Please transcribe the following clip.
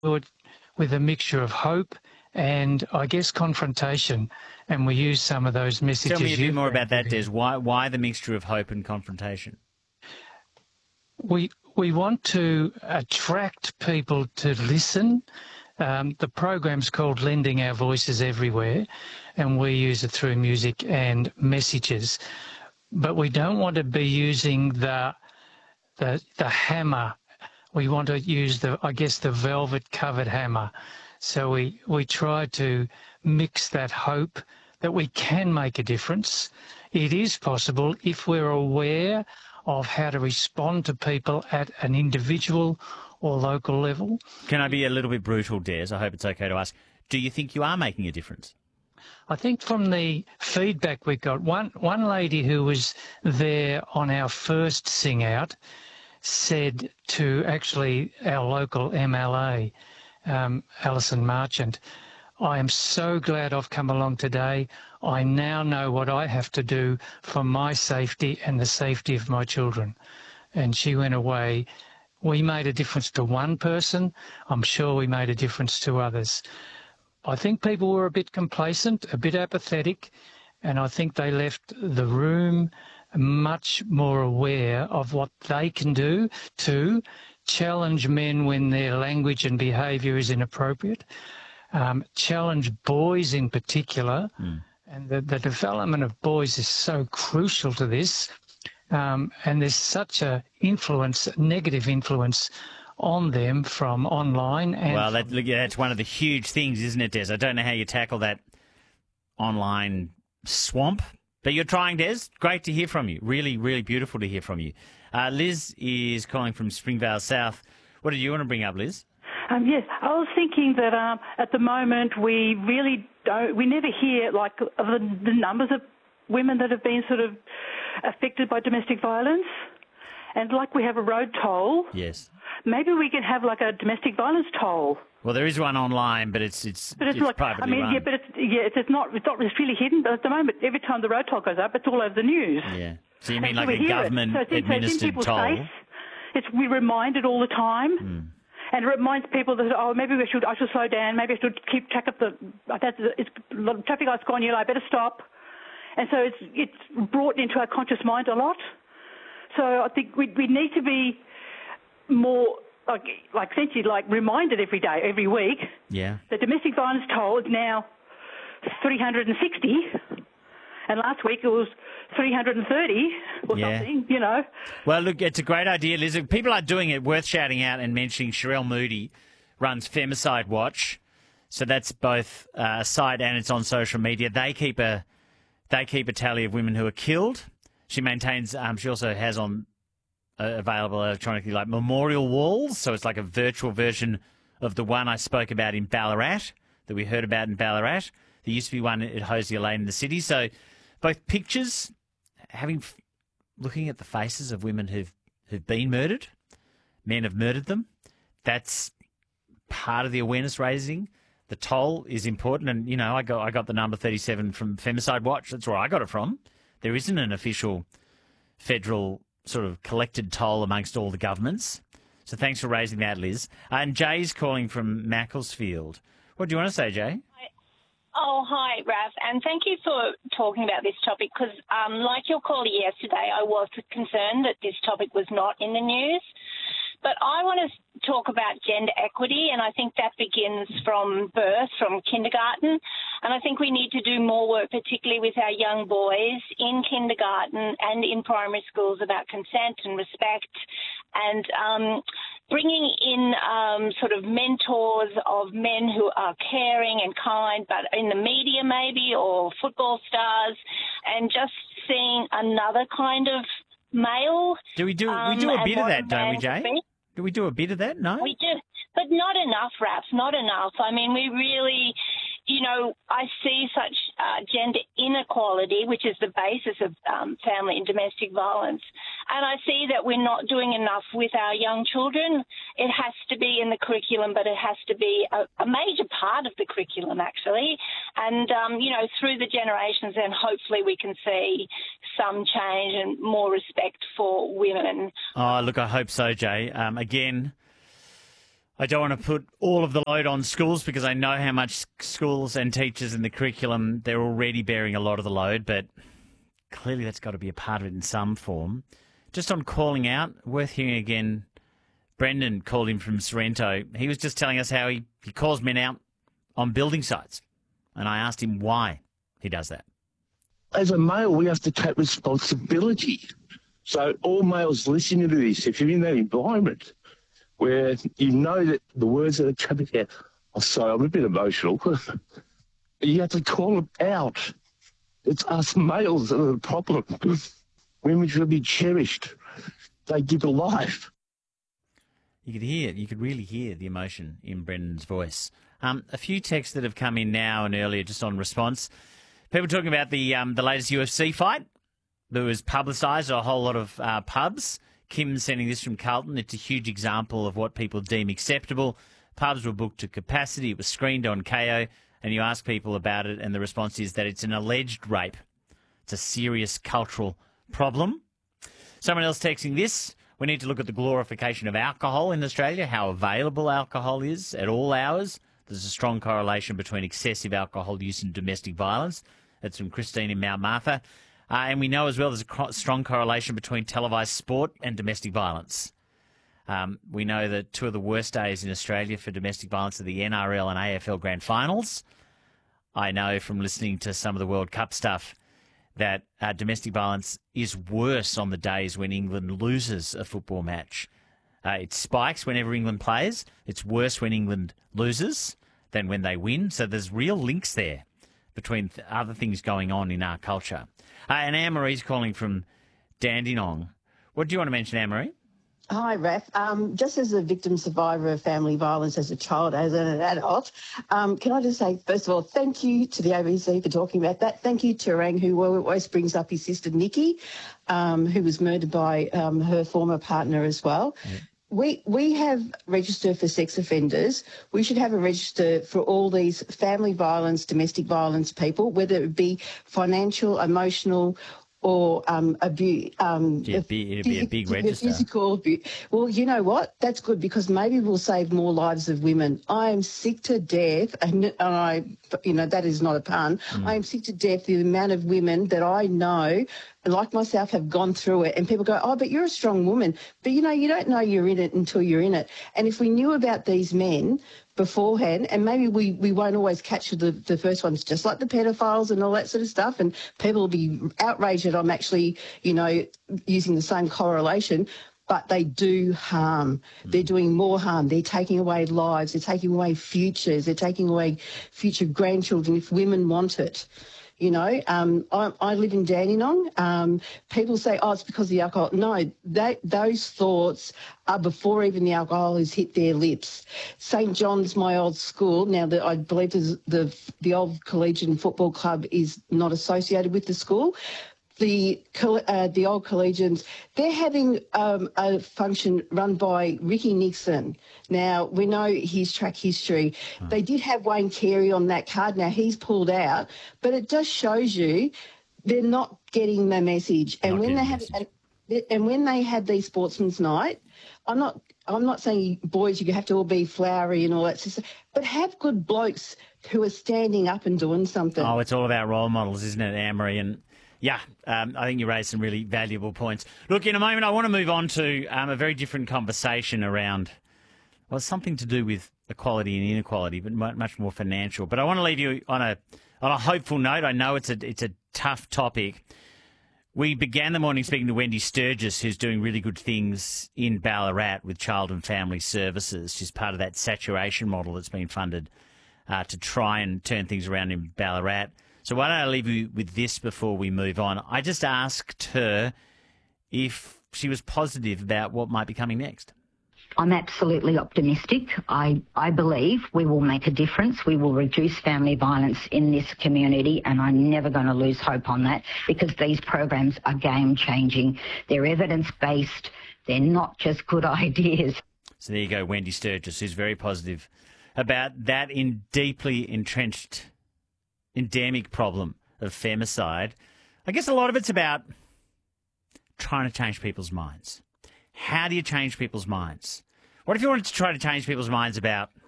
do it with a mixture of hope and, I guess, confrontation. And we use some of those messages. Tell me a bit more about that, Des. Des. Why the mixture of hope and confrontation? We want to attract people to listen. The program's called Lending Our Voices Everywhere, and we use it through music and messages. But we don't want to be using the hammer. We want to use the velvet-covered hammer. So we try to mix that hope that we can make a difference. It is possible if we're aware of how to respond to people at an individual or local level. Can I be a little bit brutal, Des? I hope it's okay to ask. Do you think you are making a difference? I think from the feedback we got, one lady who was there on our first Sing Out said to actually our local MLA, Alison Marchant, I am so glad I've come along today. I now know what I have to do for my safety and the safety of my children. And she went away. We made a difference to one person. I'm sure we made a difference to others. I think people were a bit complacent, a bit apathetic, and I think they left the room much more aware of what they can do to challenge men when their language and behaviour is inappropriate, challenge boys in particular, and the development of boys is so crucial to this, and there's such a negative influence on them from online. And well, that's one of the huge things, isn't it, Des? I don't know how you tackle that online swamp, but you're trying, Des. Great to hear from you. Really, really beautiful to hear from you. Liz is calling from Springvale South. What did you want to bring up, Liz? Yes, I was thinking that at the moment we never hear of the numbers of women that have been sort of affected by domestic violence. And like we have a road toll. Yes. Maybe we could have like a domestic violence toll. Well, there is one online, but it's privately run. Yeah, but it's not really hidden. But at the moment, every time the road toll goes up, it's all over the news. Yeah. So you mean like a government-administered toll? We're reminded all the time. And it reminds people that, maybe I should slow down, maybe I should keep track of the traffic light's gone yellow, I better stop. And so it's brought into our conscious mind a lot. So I think we need to be more essentially reminded every day, every week. Yeah. The domestic violence toll is now 360. And last week it was 330 or something, Well, look, it's a great idea, Liz. If people are doing it, worth shouting out and mentioning. Sherelle Moody runs Femicide Watch. So that's both a site and it's on social media. They keep a tally of women who are killed. She maintains, she also has on available electronically memorial walls. So it's like a virtual version of the one I spoke about in Ballarat, that we heard about in Ballarat. There used to be one at Hosier Lane in the city. So both pictures, looking at the faces of women who've been murdered, men have murdered them. That's part of the awareness raising. The toll is important, and I got the number 37 from Femicide Watch. That's where I got it from. There isn't an official federal sort of collected toll amongst all the governments. So thanks for raising that, Liz. And Jay's calling from Macclesfield. What do you want to say, Jay? Oh, hi, Raf, and thank you for talking about this topic because, like your caller yesterday, I was concerned that this topic was not in the news. But I want to talk about gender equity, and I think that begins from birth, from kindergarten. And I think we need to do more work, particularly with our young boys in kindergarten and in primary schools, about consent and respect, and bringing in sort of mentors of men who are caring and kind, but in the media maybe, or football stars, and just seeing another kind of male. We do a bit of that, don't we, Jay? Do we do a bit of that? No? We do, but not enough, Raps, not enough. I mean, we really, I see such gender inequality, which is the basis of family and domestic violence, and I see that we're not doing enough with our young children. It has to be in the curriculum, but it has to be a major part of the curriculum, actually, and, through the generations, then hopefully we can see some change and more respect for women. Oh, look, I hope so, Jay. Again, I don't want to put all of the load on schools because I know how much schools and teachers and the curriculum, they're already bearing a lot of the load, but clearly that's got to be a part of it in some form. Just on calling out, worth hearing again, Brendan called him from Sorrento. He was just telling us how he calls men out on building sites. And I asked him why he does that. As a male, we have to take responsibility. So all males listening to this, if you're in that environment where you know that the words that are coming out, oh, sorry, I'm a bit emotional. You have to call them out. It's us males that are the problem. Women should be cherished. They give a life. You could hear it. You could really hear the emotion in Brendan's voice. A few texts that have come in now and earlier just on response. People talking about the latest UFC fight that was publicised at a whole lot of pubs. Kim sending this from Carlton. It's a huge example of what people deem acceptable. Pubs were booked to capacity. It was screened on KO, and you ask people about it, and the response is that it's an alleged rape. It's a serious cultural problem. Someone else texting this. We need to look at the glorification of alcohol in Australia, how available alcohol is at all hours. There's a strong correlation between excessive alcohol use and domestic violence. That's from Christine in Mount Martha. And we know as well there's a strong correlation between televised sport and domestic violence. We know that two of the worst days in Australia for domestic violence are the NRL and AFL Grand Finals. I know from listening to some of the World Cup stuff that domestic violence is worse on the days when England loses a football match. It spikes whenever England plays. It's worse when England loses than when they win. So there's real links there between other things going on in our culture. And Anne-Marie's calling from Dandenong. What do you want to mention, Anne-Marie? Hi, Raf. Just as a victim survivor of family violence as a child, as an adult, can I just say, first of all, thank you to the ABC for talking about that. Thank you to Rang, who always brings up his sister Nikki, who was murdered by her former partner as well. Yeah. We have register for sex offenders. We should have a register for all these family violence, domestic violence people, whether it be financial, emotional, or abuse. It'd be a big register. Physical abuse. Well, you know what? That's good because maybe we'll save more lives of women. I am sick to death, and that is not a pun. I am sick to death the amount of women that I know, like myself, have gone through it, and people go, oh, but you're a strong woman. But, you don't know you're in it until you're in it. And if we knew about these men beforehand, and maybe we won't always catch the first ones, just like the pedophiles and all that sort of stuff, and people will be outraged that I'm actually, using the same correlation, but they do harm. They're doing more harm. They're taking away lives. They're taking away futures. They're taking away future grandchildren if women want it. I live in Dandenong. People say, oh, it's because of the alcohol. No, those thoughts are before even the alcohol has hit their lips. St John's, my old school, now that I believe the old collegiate football club is not associated with the school. The old collegians, they're having a function run by Ricky Nixon. Now, we know his track history. They did have Wayne Carey on that card. Now, he's pulled out. But it just shows you they're not getting the message. And when they had these sportsmen's night, I'm not saying, boys, you have to all be flowery and all that stuff, but have good blokes who are standing up and doing something. Oh, it's all about role models, isn't it, Anne-Marie? And yeah, I think you raised some really valuable points. Look, in a moment, I want to move on to a very different conversation around, well, something to do with equality and inequality, but much more financial. But I want to leave you on a hopeful note. I know it's a tough topic. We began the morning speaking to Wendy Sturgis, who's doing really good things in Ballarat with Child and Family Services. She's part of that saturation model that's been funded to try and turn things around in Ballarat. So why don't I leave you with this before we move on? I just asked her if she was positive about what might be coming next. I'm absolutely optimistic. I believe we will make a difference. We will reduce family violence in this community, and I'm never going to lose hope on that because these programs are game-changing. They're evidence-based. They're not just good ideas. So there you go, Wendy Sturgis, who's very positive about that deeply entrenched endemic problem of femicide. I guess a lot of it's about trying to change people's minds. How do you change people's minds? What if you wanted to try to change people's minds about